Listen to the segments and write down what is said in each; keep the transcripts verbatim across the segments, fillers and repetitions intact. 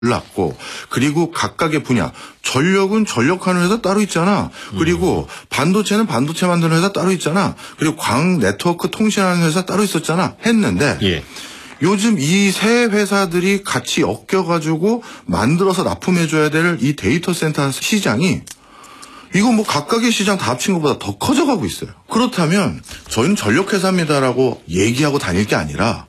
몰랐고, 그리고 각각의 분야, 전력은 전력하는 회사 따로 있잖아. 그리고 반도체는 반도체 만드는 회사 따로 있잖아. 그리고 광 네트워크 통신하는 회사 따로 있었잖아. 했는데 예. 요즘 이 세 회사들이 같이 엮여가지고 만들어서 납품해줘야 될 이 데이터 센터 시장이 이거 뭐 각각의 시장 다 합친 것보다 더 커져가고 있어요. 그렇다면 저희는 전력회사입니다라고 얘기하고 다닐 게 아니라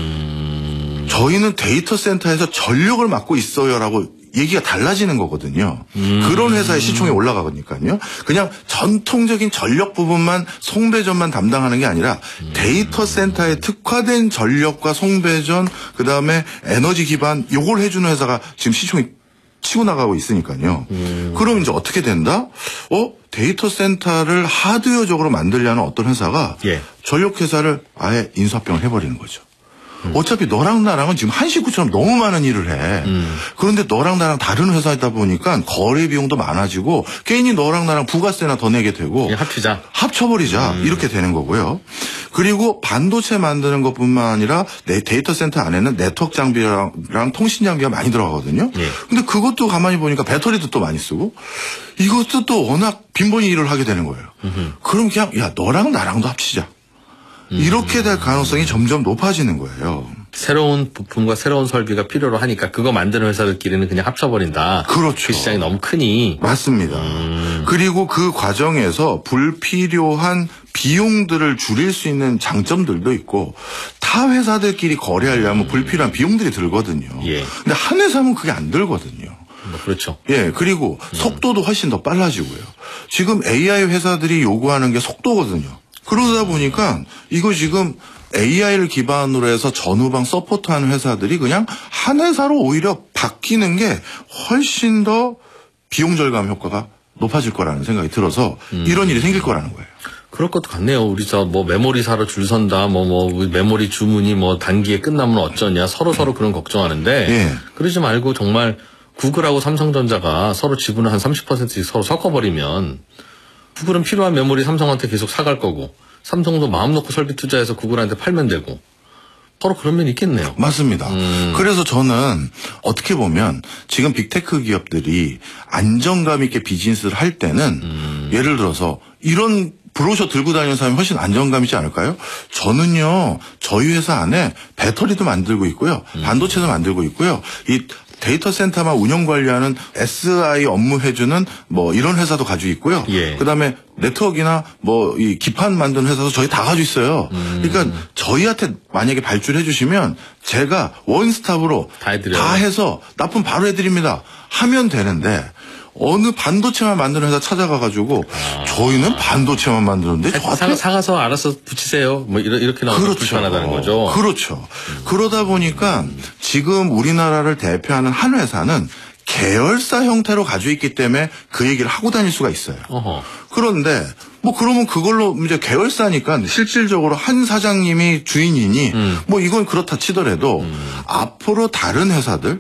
음... 저희는 데이터 센터에서 전력을 맡고 있어요라고 얘기가 달라지는 거거든요. 음... 그런 회사의 시총이 올라가거니까요. 그냥 전통적인 전력 부분만 송배전만 담당하는 게 아니라 음... 데이터 센터에 특화된 전력과 송배전 그다음에 에너지 기반 요걸 해주는 회사가 지금 시총이 치고 나가고 있으니까요. 음. 그럼 이제 어떻게 된다? 어? 데이터 센터를 하드웨어적으로 만들려는 어떤 회사가 예. 전력회사를 아예 인수합병을 해버리는 거죠. 음. 어차피 너랑 나랑은 지금 한 식구처럼 너무 많은 일을 해. 음. 그런데 너랑 나랑 다른 회사이다 보니까 거래 비용도 많아지고 괜히 너랑 나랑 부가세나 더 내게 되고 합치자. 합쳐버리자. 음. 이렇게 되는 거고요. 그리고 반도체 만드는 것뿐만 아니라 내 데이터 센터 안에는 네트워크 장비랑 통신 장비가 많이 들어가거든요. 예. 근데 그것도 가만히 보니까 배터리도 또 많이 쓰고 이것도 또 워낙 빈번히 일을 하게 되는 거예요. 음흠. 그럼 그냥 야 너랑 나랑도 합치자. 음. 이렇게 될 가능성이 점점 높아지는 거예요. 새로운 부품과 새로운 설비가 필요로 하니까 그거 만드는 회사들끼리는 그냥 합쳐버린다. 그렇죠. 그 시장이 너무 크니. 맞습니다. 음. 그리고 그 과정에서 불필요한 비용들을 줄일 수 있는 장점들도 있고 타 회사들끼리 거래하려면 음. 불필요한 비용들이 들거든요. 예. 근데 한 회사면 그게 안 들거든요. 뭐 그렇죠. 예, 그리고 음. 속도도 훨씬 더 빨라지고요. 지금 에이아이 회사들이 요구하는 게 속도거든요. 그러다 보니까 이거 지금 에이아이를 기반으로 해서 전후방 서포트하는 회사들이 그냥 한 회사로 오히려 바뀌는 게 훨씬 더 비용 절감 효과가 높아질 거라는 생각이 들어서 음. 이런 일이 생길 거라는 거예요. 그럴 것도 같네요. 우리 저 뭐 메모리 사러 줄 선다, 뭐 뭐 메모리 주문이 뭐 단기에 끝나면 어쩌냐 서로 서로 그런 걱정하는데 예. 그러지 말고 정말 구글하고 삼성전자가 서로 지분을 한 삼십 퍼센트씩 서로 섞어버리면 구글은 필요한 메모리 삼성한테 계속 사갈 거고 삼성도 마음 놓고 설비 투자해서 구글한테 팔면 되고 서로 그런 면이 있겠네요. 맞습니다. 음. 그래서 저는 어떻게 보면 지금 빅테크 기업들이 안정감 있게 비즈니스를 할 때는 음. 예를 들어서 이런 브로셔 들고 다니는 사람이 훨씬 안정감 있지 않을까요? 저는요 저희 회사 안에 배터리도 만들고 있고요. 음. 반도체도 만들고 있고요. 이 데이터 센터만 운영 관리하는 에스아이 업무 해주는 뭐 이런 회사도 가지고 있고요. 예. 그다음에 네트워크나 뭐 이 기판 만드는 회사도 저희 다 가지고 있어요. 음. 그러니까 저희한테 만약에 발주를 해주시면 제가 원스톱으로 다, 다 해서 납품 바로 해드립니다. 하면 되는데 어느 반도체만 만드는 회사 찾아가가지고 아. 저희는 반도체만 만드는데 사, 사, 사가서 알아서 붙이세요. 뭐 이러, 이렇게 나오면 그렇죠. 불편하다는 거죠. 그렇죠. 음. 그러다 보니까 지금 우리나라를 대표하는 한 회사는 계열사 형태로 가지고 있기 때문에 그 얘기를 하고 다닐 수가 있어요. 어허. 그런데 뭐 그러면 그걸로 이제 계열사니까 실질적으로 한 사장님이 주인이니 음. 뭐 이건 그렇다 치더라도 음. 앞으로 다른 회사들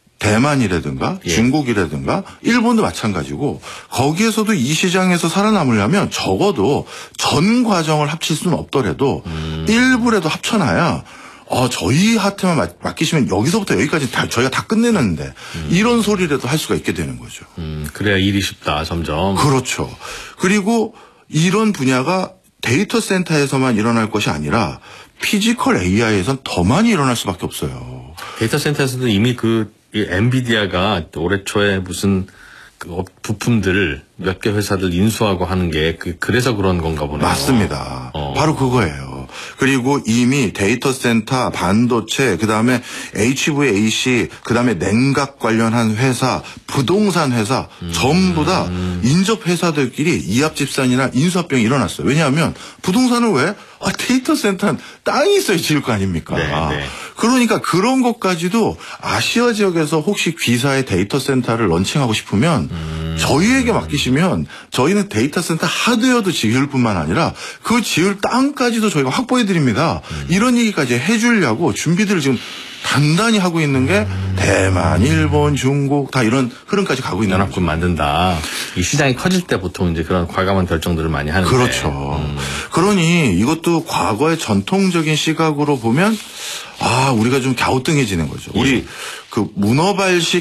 대만이라든가 예. 중국이라든가 일본도 마찬가지고 거기에서도 이 시장에서 살아남으려면 적어도 전 과정을 합칠 수는 없더라도 음. 일부라도 합쳐놔야 어, 저희한테만 맡기시면 여기서부터 여기까지 다 저희가 다 끝내는데 음. 이런 소리라도 할 수가 있게 되는 거죠. 음, 그래야 일이 쉽다 점점. 그렇죠. 그리고 이런 분야가 데이터 센터에서만 일어날 것이 아니라 피지컬 에이아이에선 더 많이 일어날 수밖에 없어요. 데이터 센터에서도 이미 그 이 엔비디아가 올해 초에 무슨 그 부품들 몇 개 회사들 인수하고 하는 게 그 그래서 그런 건가 보네요. 맞습니다. 어. 바로 그거예요. 그리고 이미 데이터 센터, 반도체, 그다음에 에이치브이에이씨, 그다음에 냉각 관련한 회사, 부동산 회사 음. 전부 다 인접 회사들끼리 이합집산이나 인수합병이 일어났어요. 왜냐하면 부동산은 왜? 아, 데이터 센터는 땅이 있어야 지을 거 아닙니까? 네, 네. 그러니까 그런 것까지도 아시아 지역에서 혹시 귀사의 데이터 센터를 런칭하고 싶으면 음. 저희에게 맡기시면 저희는 데이터 센터 하드웨어도 지을 뿐만 아니라 그 지을 땅까지도 저희가 확보해 드립니다. 음. 이런 얘기까지 해주려고 준비들을 지금 단단히 하고 있는 게 음. 대만, 일본, 중국 다 이런 흐름까지 가고 있는 연합군 만든다. 이 시장이 커질 때 보통 이제 그런 과감한 결정들을 많이 하는데. 그렇죠. 음. 그러니 이것도 과거의 전통적인 시각으로 보면 아 우리가 좀 갸우뚱해지는 거죠. 예. 우리 그 문어발식